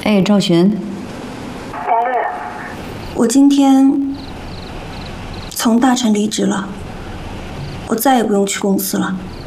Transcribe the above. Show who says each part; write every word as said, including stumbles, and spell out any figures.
Speaker 1: 哎，赵寻，
Speaker 2: 林律，我今天从大城离职了，我再也不用去公司了。